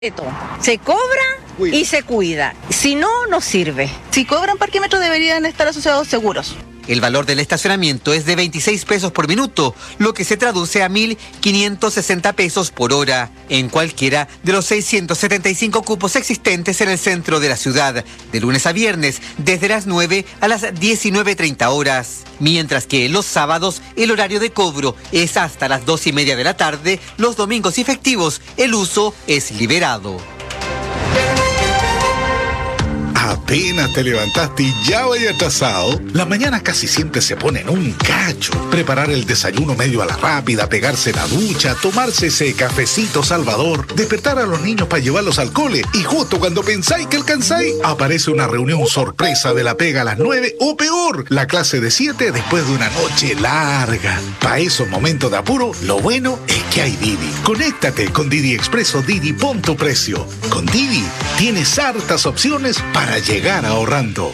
Se cobra y se cuida. Si no, no sirve. Si cobran parquímetros deberían estar asociados seguros. El valor del estacionamiento es de 26 pesos por minuto, lo que se traduce a 1.560 pesos por hora, en cualquiera de los 675 cupos existentes en el centro de la ciudad, de lunes a viernes, desde las 9 a las 19:30 horas. Mientras que los sábados el horario de cobro es hasta las 2:30 de la tarde, los domingos y festivos el uso es liberado. Apenas te levantaste y ya vaya atrasado. La mañana casi siempre se pone en un cacho. Preparar el desayuno medio a la rápida, pegarse la ducha, tomarse ese cafecito salvador, despertar a los niños para llevarlos al cole y justo cuando pensáis que alcanzáis, aparece una reunión sorpresa de la pega a las 9 o peor, la clase de 7 después de una noche larga. Para esos momentos de apuro, lo bueno es que hay Didi. Conéctate con Didi Expreso Didi, pon tu precio. Con Didi tienes hartas opciones para llegar ahorrando.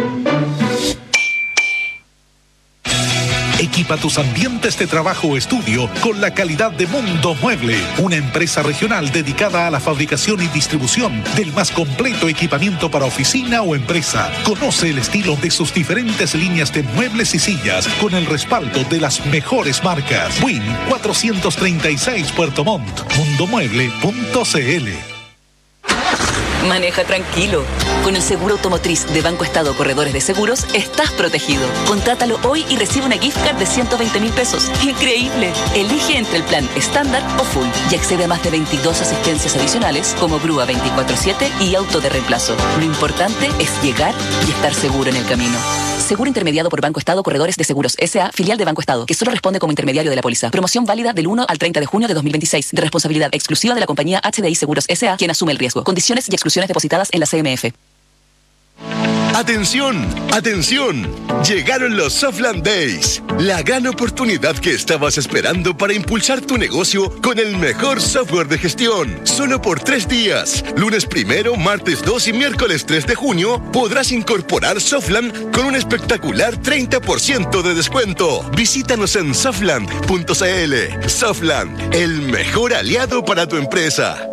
Equipa tus ambientes de trabajo o estudio con la calidad de Mundo Mueble, una empresa regional dedicada a la fabricación y distribución del más completo equipamiento para oficina o empresa. Conoce el estilo de sus diferentes líneas de muebles y sillas con el respaldo de las mejores marcas. Win 436 Puerto Montt, mundomueble.cl. Maneja tranquilo. Con el seguro automotriz de Banco Estado Corredores de Seguros, estás protegido. Contrátalo hoy y recibe una gift card de 120.000 pesos. ¡Increíble! Elige entre el plan estándar o full y accede a más de 22 asistencias adicionales como grúa 24/7 y auto de reemplazo. Lo importante es llegar y estar seguro en el camino. Seguro intermediado por Banco Estado Corredores de Seguros S.A., filial de Banco Estado, que solo responde como intermediario de la póliza. Promoción válida del 1 al 30 de junio de 2026, de responsabilidad exclusiva de la compañía HDI Seguros S.A., quien asume el riesgo. Condiciones y exclusiones depositadas en la CMF. ¡Atención! ¡Atención! Llegaron los Softland Days, la gran oportunidad que estabas esperando para impulsar tu negocio con el mejor software de gestión. Solo por 3 días, lunes 1, martes 2 y miércoles 3 de junio, podrás incorporar Softland con un espectacular 30% de descuento. Visítanos en softland.cl. Softland, el mejor aliado para tu empresa.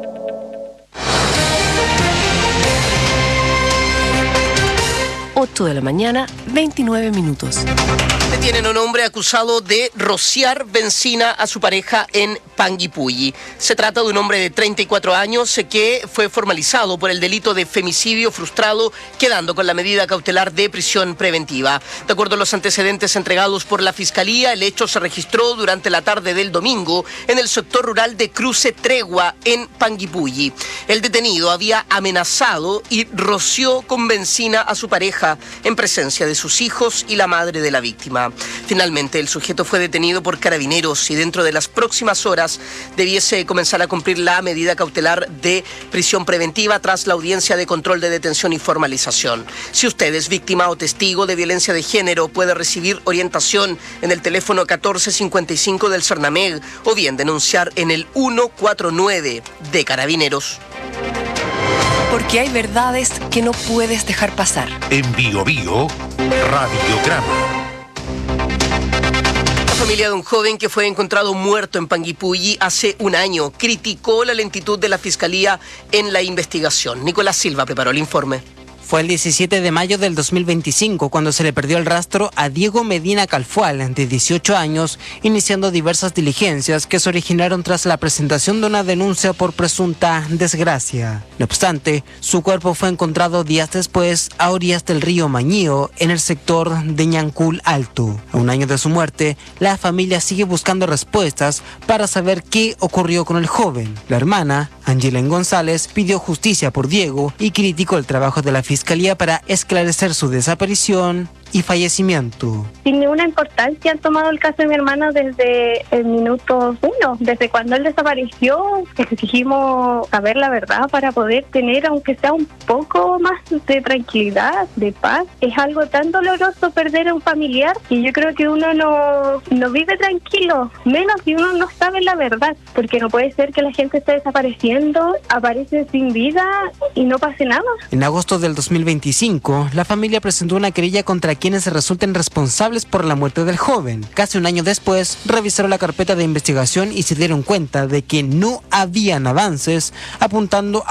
8 de la mañana, 29 minutos. Detienen a un hombre acusado de rociar benzina a su pareja en Panguipulli. Se trata de un hombre de 34 años que fue formalizado por el delito de femicidio frustrado, quedando con la medida cautelar de prisión preventiva. De acuerdo a los antecedentes entregados por la Fiscalía, el hecho se registró durante la tarde del domingo en el sector rural de Cruce Tregua, en Panguipulli. El detenido había amenazado y roció con benzina a su pareja en presencia de sus hijos y la madre de la víctima. Finalmente, el sujeto fue detenido por carabineros y dentro de las próximas horas debiese comenzar a cumplir la medida cautelar de prisión preventiva tras la audiencia de control de detención y formalización. Si usted es víctima o testigo de violencia de género, puede recibir orientación en el teléfono 1455 del Cernameg o bien denunciar en el 149 de Carabineros. Porque hay verdades que no puedes dejar pasar. En Bio Bio, Radiograma. La familia de un joven que fue encontrado muerto en Panguipulli hace un año criticó la lentitud de la Fiscalía en la investigación. Nicolás Silva preparó el informe. Fue el 17 de mayo del 2025 cuando se le perdió el rastro a Diego Medina Calfual, de 18 años, iniciando diversas diligencias que se originaron tras la presentación de una denuncia por presunta desgracia. No obstante, su cuerpo fue encontrado días después a orillas del río Mañío, en el sector de Ñancul Alto. A un año de su muerte, la familia sigue buscando respuestas para saber qué ocurrió con el joven. La hermana, Angelen González, pidió justicia por Diego y criticó el trabajo de la Fiscalía para esclarecer su desaparición y fallecimiento. Sin ninguna importancia han tomado el caso de mi hermana desde el minuto 1, desde cuando él desapareció. Exigimos saber la verdad para poder tener, aunque sea un poco más de tranquilidad, de paz. Es algo tan doloroso perder a un familiar y yo creo que uno no vive tranquilo, menos si uno no sabe la verdad, porque no puede ser que la gente esté desapareciendo, aparece sin vida y no pase nada. En agosto del 2025, la familia presentó una querella contra quienes resulten responsables por la muerte del joven. Casi un año después, revisaron la carpeta de investigación y se dieron cuenta de que no habían avances apuntando